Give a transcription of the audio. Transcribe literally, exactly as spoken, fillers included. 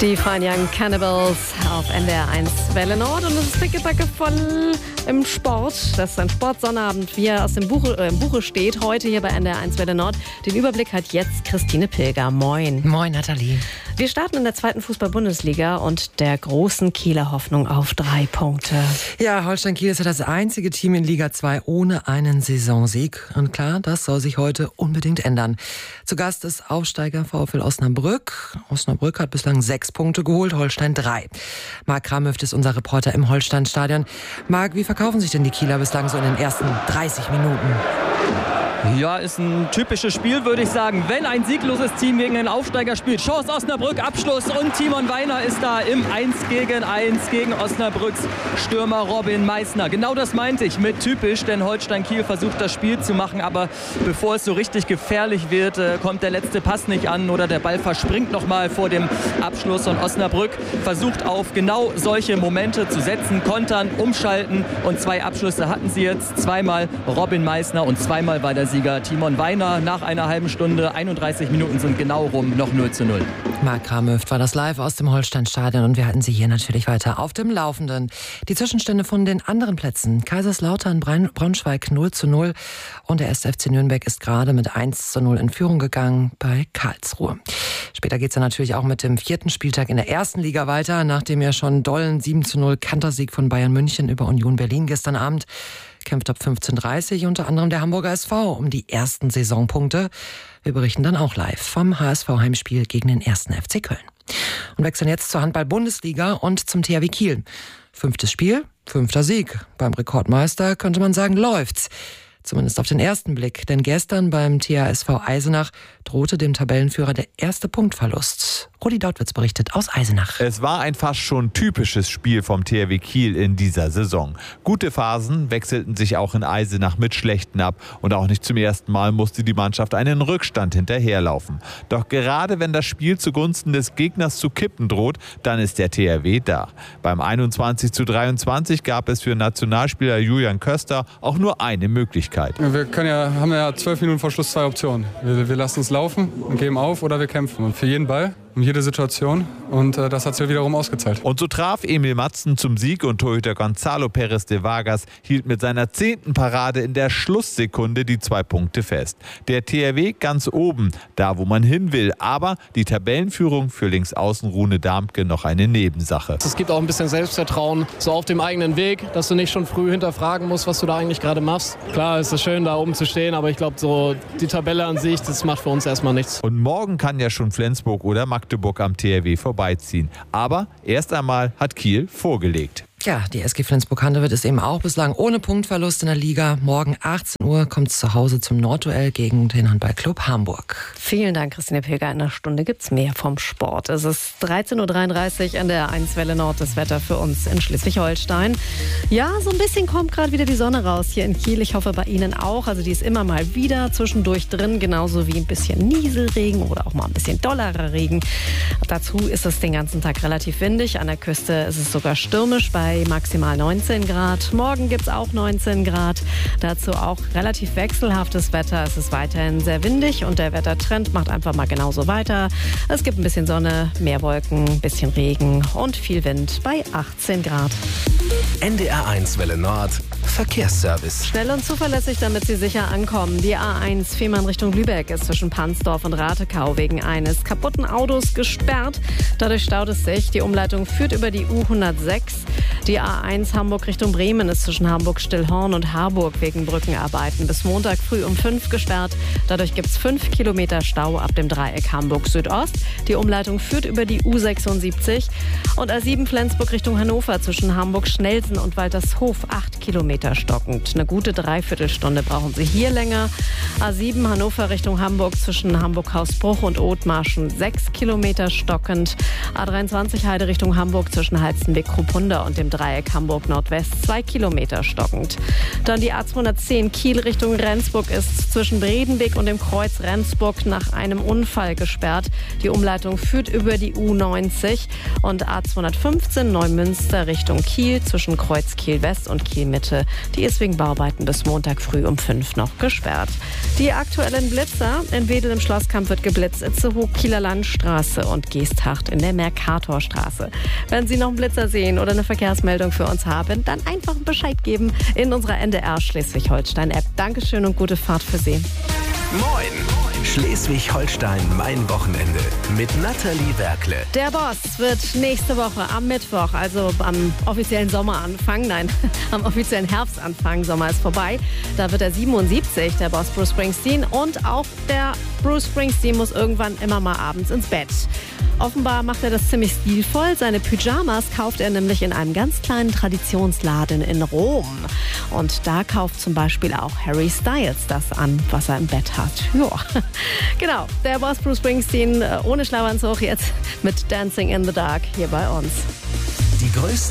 Die Fine Young Cannibals auf N D R eins Welle Nord. Und es ist pickepacke voll im Sport. Das ist ein Sportsonnabend, wie er aus dem Buche, äh, im Buche steht. Heute hier bei N D R eins Welle Nord. Den Überblick hat jetzt Christine Pilger. Moin. Moin, Nathalie. Wir starten in der zweiten Fußball-Bundesliga und der großen Kieler Hoffnung auf drei Punkte. Ja, Holstein Kiel ist ja das einzige Team in Liga zwei ohne einen Saisonsieg. Und klar, das soll sich heute unbedingt ändern. Zu Gast ist Aufsteiger VfL Osnabrück. Osnabrück hat bislang sechs Punkte geholt, Holstein drei. Marc Kramhöft ist unser Reporter im Holstein-Stadion. Marc, wie verkaufen sich denn die Kieler bislang so in den ersten dreißig Minuten? Ja, ist ein typisches Spiel, würde ich sagen. Wenn ein siegloses Team gegen einen Aufsteiger spielt. Chance Osnabrück, Abschluss und Timon Weiner ist da im eins gegen eins gegen Osnabrücks Stürmer Robin Meissner. Genau das meinte ich mit typisch, denn Holstein Kiel versucht das Spiel zu machen, aber bevor es so richtig gefährlich wird, kommt der letzte Pass nicht an oder der Ball verspringt nochmal vor dem Abschluss und Osnabrück versucht auf genau solche Momente zu setzen, kontern, umschalten und zwei Abschlüsse hatten sie jetzt. Zweimal Robin Meissner und zweimal war der Sieger Timon Weiner. Nach einer halben Stunde, einunddreißig Minuten sind genau rum, noch null zu null. Marc Kramhöft war das live aus dem Holstein-Stadion und wir halten Sie hier natürlich weiter auf dem Laufenden. Die Zwischenstände von den anderen Plätzen. Kaiserslautern, Braunschweig null zu null und der erste F C Nürnberg ist gerade mit eins zu null in Führung gegangen bei Karlsruhe. Später geht es dann natürlich auch mit dem vierten Spieltag in der ersten Liga weiter, nach dem ja schon dollen sieben zu null Kantersieg von Bayern München über Union Berlin gestern Abend. Kämpft ab fünfzehn Uhr dreißig unter anderem der Hamburger S V um die ersten Saisonpunkte. Wir berichten dann auch live vom H S V-Heimspiel gegen den ersten F C Köln. Und wechseln jetzt zur Handball-Bundesliga und zum T H W Kiel. Fünftes Spiel, fünfter Sieg. Beim Rekordmeister könnte man sagen, läuft's. Zumindest auf den ersten Blick, denn gestern beim T H S V Eisenach drohte dem Tabellenführer der erste Punktverlust. Rudi Dautwitz berichtet aus Eisenach. Es war ein fast schon typisches Spiel vom T H W Kiel in dieser Saison. Gute Phasen wechselten sich auch in Eisenach mit schlechten ab und auch nicht zum ersten Mal musste die Mannschaft einen Rückstand hinterherlaufen. Doch gerade wenn das Spiel zugunsten des Gegners zu kippen droht, dann ist der T H W da. Beim einundzwanzig zu dreiundzwanzig gab es für Nationalspieler Julian Köster auch nur eine Möglichkeit. Wir können ja, haben ja zwölf Minuten vor Schluss zwei Optionen. Wir, wir lassen uns laufen und geben auf oder wir kämpfen. Und für jeden Ball, um jede Situation. Und äh, das hat sich wiederum ausgezahlt. Und so traf Emil Matzen zum Sieg und Torhüter Gonzalo Perez de Vargas hielt mit seiner zehnten Parade in der Schlusssekunde die zwei Punkte fest. Der T H W ganz oben, da wo man hin will. Aber die Tabellenführung für Linksaußen Rune Darmke noch eine Nebensache. Es gibt auch ein bisschen Selbstvertrauen, so auf dem eigenen Weg, dass du nicht schon früh hinterfragen musst, was du da eigentlich gerade machst. Klar, es ist schön, da oben zu stehen, aber ich glaube, so die Tabelle an sich, das macht für uns erstmal nichts. Und morgen kann ja schon Flensburg oder Magdeburg am T H W vorbeiziehen. Aber erst einmal hat Kiel vorgelegt. Ja, die S G Flensburg-Handewitt ist eben auch bislang ohne Punktverlust in der Liga. Morgen achtzehn Uhr kommt es zu Hause zum Nordduell gegen den Handballclub Hamburg. Vielen Dank, Christine Pilger. In einer Stunde gibt's mehr vom Sport. Es ist dreizehn Uhr dreiunddreißig an der eins Welle Nord. Das Wetter für uns in Schleswig-Holstein. Ja, so ein bisschen kommt gerade wieder die Sonne raus hier in Kiel. Ich hoffe, bei Ihnen auch. Also die ist immer mal wieder zwischendurch drin. Genauso wie ein bisschen Nieselregen oder auch mal ein bisschen dollerer Regen. Dazu ist es den ganzen Tag relativ windig. An der Küste ist es sogar stürmisch bei maximal neunzehn Grad. Morgen gibt es auch neunzehn Grad. Dazu auch relativ wechselhaftes Wetter. Es ist weiterhin sehr windig und der Wettertrend macht einfach mal genauso weiter. Es gibt ein bisschen Sonne, mehr Wolken, ein bisschen Regen und viel Wind bei achtzehn Grad. N D R eins Welle Nord Verkehrsservice. Schnell und zuverlässig, damit Sie sicher ankommen. Die A eins Fehmarn Richtung Lübeck ist zwischen Pansdorf und Ratekau wegen eines kaputten Autos gesperrt. Dadurch staut es sich. Die Umleitung führt über die U hundertsechs. Die A eins Hamburg Richtung Bremen ist zwischen Hamburg-Stillhorn und Harburg wegen Brückenarbeiten bis Montag früh um fünf gesperrt. Dadurch gibt es fünf Kilometer Stau ab dem Dreieck Hamburg Südost. Die Umleitung führt über die U sechsundsiebzig. Und A sieben Flensburg Richtung Hannover zwischen Hamburg-Schnelsen und Waltershof acht Kilometer stockend. Eine gute Dreiviertelstunde brauchen Sie hier länger. A sieben Hannover Richtung Hamburg zwischen Hamburg-Hausbruch und Othmarschen sechs Kilometer stockend. A dreiundzwanzig Heide Richtung Hamburg zwischen Halstenbek-Kruppunda und dem Dreieck Hamburg Nordwest zwei Kilometer stockend. Dann die A zweihundertzehn Kiel Richtung Rendsburg ist zwischen Bredenbeek und dem Kreuz Rendsburg nach einem Unfall gesperrt. Die Umleitung führt über die U neunzig. Und A zweihundertfünfzehn Neumünster Richtung Kiel zwischen Kreuz Kiel West und Kiel Mitte. Die ist wegen Bauarbeiten bis Montag früh um fünf noch gesperrt. Die aktuellen Blitzer: in Wedel im Schlosskamp wird geblitzt, Itzehoe Kieler Landstraße und Geesthacht in der Mercatorstraße. Wenn Sie noch einen Blitzer sehen oder eine Verkehrsmeldung für uns haben, dann einfach Bescheid geben in unserer N D R Schleswig-Holstein-App. Dankeschön und gute Fahrt für Sie. Moin! Schleswig-Holstein, mein Wochenende mit Nathalie Werkle. Der Boss wird nächste Woche am Mittwoch, also am offiziellen Sommeranfang, nein, am offiziellen Herbstanfang, Sommer ist vorbei, da wird er siebenundsiebzig, der Boss Bruce Springsteen. Und auch der Bruce Springsteen muss irgendwann immer mal abends ins Bett. Offenbar macht er das ziemlich stilvoll. Seine Pyjamas kauft er nämlich in einem ganz kleinen Traditionsladen in Rom. Und da kauft zum Beispiel auch Harry Styles das an, was er im Bett hat. Ja, genau. Der Boss Bruce Springsteen ohne Schlafanzug jetzt mit Dancing in the Dark hier bei uns. Die größten